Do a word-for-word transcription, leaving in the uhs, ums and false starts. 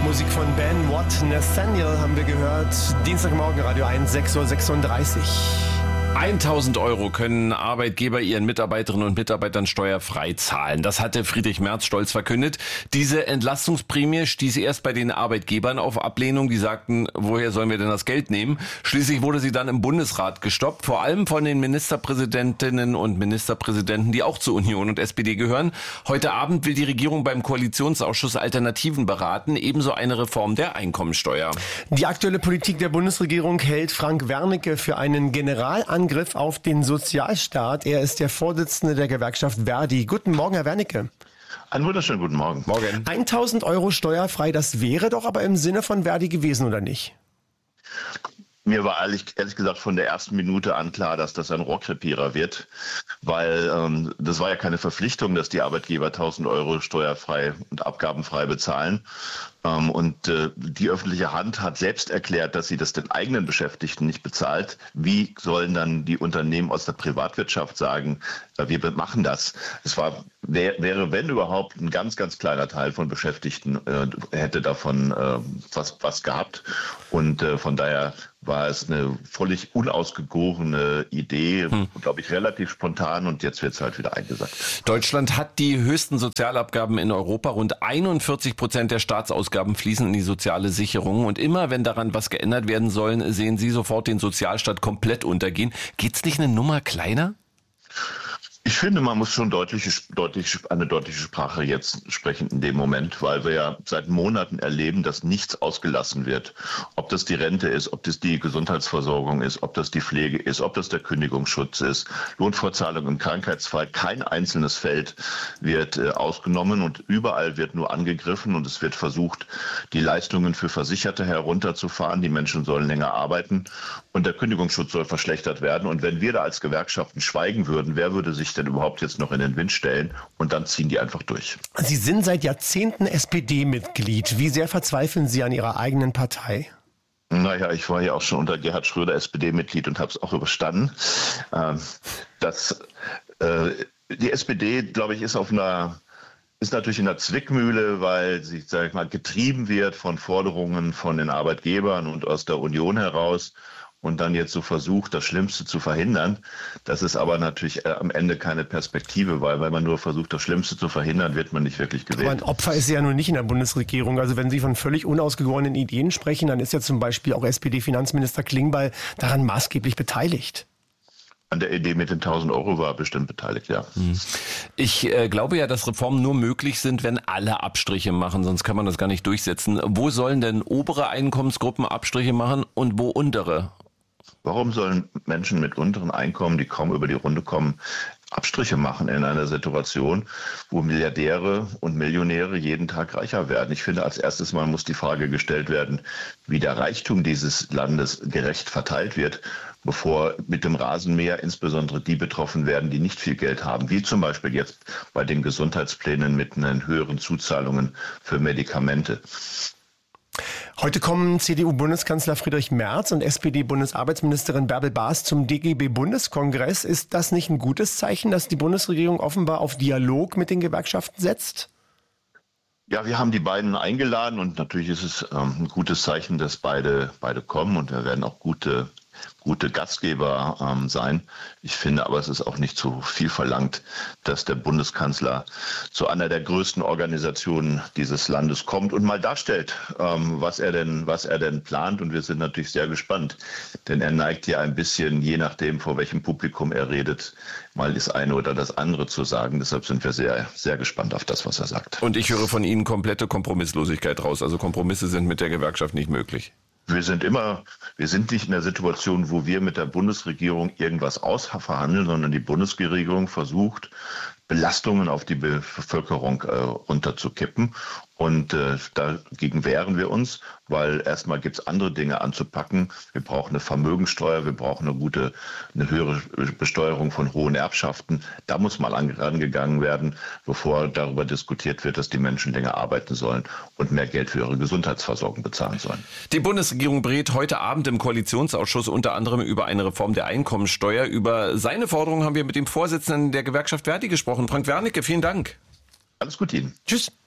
Musik von Ben Watt, Nathaniel haben wir gehört. Dienstagmorgen, Radio eins, sechs Uhr sechsunddreißig. tausend Euro können Arbeitgeber ihren Mitarbeiterinnen und Mitarbeitern steuerfrei zahlen. Das hatte Friedrich Merz stolz verkündet. Diese Entlastungsprämie stieß erst bei den Arbeitgebern auf Ablehnung. Die sagten, woher sollen wir denn das Geld nehmen? Schließlich wurde sie dann im Bundesrat gestoppt. Vor allem von den Ministerpräsidentinnen und Ministerpräsidenten, die auch zur Union und S P D gehören. Heute Abend will die Regierung beim Koalitionsausschuss Alternativen beraten. Ebenso eine Reform der Einkommensteuer. Die aktuelle Politik der Bundesregierung hält Frank Wernicke für einen Generalangriff Angriff auf den Sozialstaat. Er ist der Vorsitzende der Gewerkschaft Verdi. Guten Morgen, Herr Wernicke. Einen wunderschönen guten Morgen. Morgen. tausend Euro steuerfrei, das wäre doch aber im Sinne von Verdi gewesen, oder nicht? Mir war ehrlich, ehrlich gesagt von der ersten Minute an klar, dass das ein Rohrkrepierer wird, weil ähm, das war ja keine Verpflichtung, dass die Arbeitgeber tausend Euro steuerfrei und abgabenfrei bezahlen. Ähm, und äh, die öffentliche Hand hat selbst erklärt, dass sie das den eigenen Beschäftigten nicht bezahlt. Wie sollen dann die Unternehmen aus der Privatwirtschaft sagen, äh, wir machen das? Es war wär, wäre, wenn überhaupt, ein ganz, ganz kleiner Teil von Beschäftigten äh, hätte davon äh, was, was gehabt. Und äh, von daher war es eine völlig unausgegorene Idee, hm. glaube ich, relativ spontan, und jetzt wird es halt wieder eingesackt. Deutschland hat die höchsten Sozialabgaben in Europa. Rund einundvierzig Prozent der Staatsausgaben fließen in die soziale Sicherung. Und immer, wenn daran was geändert werden soll, sehen Sie sofort den Sozialstaat komplett untergehen. Geht's nicht eine Nummer kleiner? Ich finde, man muss schon deutliche, deutlich, eine deutliche Sprache jetzt sprechen in dem Moment, weil wir ja seit Monaten erleben, dass nichts ausgelassen wird. Ob das die Rente ist, ob das die Gesundheitsversorgung ist, ob das die Pflege ist, ob das der Kündigungsschutz ist, Lohnfortzahlung im Krankheitsfall. Kein einzelnes Feld wird äh, ausgenommen, und überall wird nur angegriffen, und es wird versucht, die Leistungen für Versicherte herunterzufahren. Die Menschen sollen länger arbeiten und der Kündigungsschutz soll verschlechtert werden. Und wenn wir da als Gewerkschaften schweigen würden, wer würde sich denn überhaupt jetzt noch in den Wind stellen? Und dann ziehen die einfach durch. Sie sind seit Jahrzehnten S P D-Mitglied. Wie sehr verzweifeln Sie an Ihrer eigenen Partei? Naja, ich war ja auch schon unter Gerhard Schröder S P D-Mitglied und habe es auch überstanden. Ähm, das, äh, die S P D, glaube ich, ist auf einer ist natürlich in der Zwickmühle, weil sie, sag ich mal, getrieben wird von Forderungen von den Arbeitgebern und aus der Union heraus. Und dann jetzt so versucht, das Schlimmste zu verhindern. Das ist aber natürlich äh, am Ende keine Perspektive, weil wenn man nur versucht, das Schlimmste zu verhindern, wird man nicht wirklich gewählt. Aber ein Opfer ist ja nun nicht in der Bundesregierung. Also wenn Sie von völlig unausgegorenen Ideen sprechen, dann ist ja zum Beispiel auch S P D-Finanzminister Klingbeil daran maßgeblich beteiligt. An der Idee mit den tausend Euro war bestimmt beteiligt, ja. Ich äh, glaube ja, dass Reformen nur möglich sind, wenn alle Abstriche machen, sonst kann man das gar nicht durchsetzen. Wo sollen denn obere Einkommensgruppen Abstriche machen und wo untere? Warum sollen Menschen mit unteren Einkommen, die kaum über die Runde kommen, Abstriche machen in einer Situation, wo Milliardäre und Millionäre jeden Tag reicher werden? Ich finde, als erstes Mal muss die Frage gestellt werden, wie der Reichtum dieses Landes gerecht verteilt wird, bevor mit dem Rasenmäher insbesondere die betroffen werden, die nicht viel Geld haben, wie zum Beispiel jetzt bei den Gesundheitsplänen mit den höheren Zuzahlungen für Medikamente. Heute kommen C D U-Bundeskanzler Friedrich Merz und S P D-Bundesarbeitsministerin Bärbel Baas zum D G B-Bundeskongress. Ist das nicht ein gutes Zeichen, dass die Bundesregierung offenbar auf Dialog mit den Gewerkschaften setzt? Ja, wir haben die beiden eingeladen, und natürlich ist es ähm, ein gutes Zeichen, dass beide, beide kommen, und wir werden auch gute gute Gastgeber ähm, sein. Ich finde aber, es ist auch nicht zu viel verlangt, dass der Bundeskanzler zu einer der größten Organisationen dieses Landes kommt und mal darstellt, ähm, was er denn, was er denn plant. Und wir sind natürlich sehr gespannt, denn er neigt ja ein bisschen, je nachdem, vor welchem Publikum er redet, mal das eine oder das andere zu sagen. Deshalb sind wir sehr, sehr gespannt auf das, was er sagt. Und ich höre von Ihnen komplette Kompromisslosigkeit raus. Also Kompromisse sind mit der Gewerkschaft nicht möglich. Wir sind immer, wir sind nicht in der Situation, wo wir mit der Bundesregierung irgendwas ausverhandeln, sondern die Bundesregierung versucht, Belastungen auf die Bevölkerung äh, runterzukippen. Und äh, dagegen wehren wir uns, weil erstmal gibt es andere Dinge anzupacken. Wir brauchen eine Vermögensteuer, wir brauchen eine gute, eine höhere Besteuerung von hohen Erbschaften. Da muss mal angegangen werden, bevor darüber diskutiert wird, dass die Menschen länger arbeiten sollen und mehr Geld für ihre Gesundheitsversorgung bezahlen sollen. Die Bundesregierung berät heute Abend im Koalitionsausschuss unter anderem über eine Reform der Einkommensteuer. Über seine Forderungen haben wir mit dem Vorsitzenden der Gewerkschaft Verdi gesprochen. Frank Wernicke, vielen Dank. Alles Gute Ihnen. Tschüss.